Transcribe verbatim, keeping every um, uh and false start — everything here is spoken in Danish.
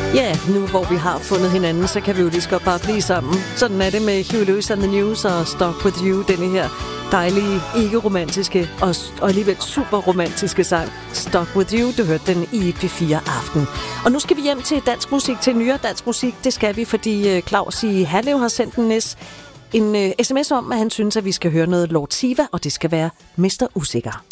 Ja, nu hvor vi har fundet hinanden, så kan vi jo lige så godt bare blive sammen. Sådan er det med Huey Lewis and the News og Stuck With You, denne her dejlige, ikke-romantiske og, og alligevel super romantiske sang Stuck With You. Du hørte den i P fire Aften. Og nu skal vi hjem til dansk musik, til nyere dansk musik. Det skal vi, fordi Claus i Herlev har sendt en, en uh, sms om, at han synes, at vi skal høre noget Lord Siva, og det skal være mister Usikker.